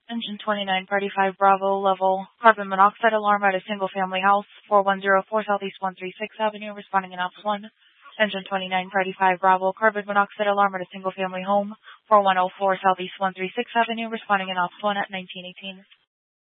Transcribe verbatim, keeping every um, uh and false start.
Engine twenty-nine Party five Bravo level carbon monoxide alarm at a single-family house, four one zero four Southeast one thirty-sixth Avenue, responding in Ops one. Engine twenty-nine Party five Bravo carbon monoxide alarm at a single-family home, four one zero four Southeast one thirty-sixth Avenue, responding in Ops one at nineteen eighteen.